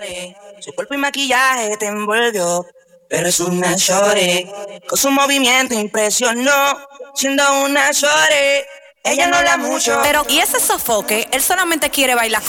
Su cuerpo y maquillaje te envolvió, pero es una shorty. Con su movimiento impresionó, siendo una shorty. Ella no habla mucho, pero y ese sofoque, él solamente quiere bailar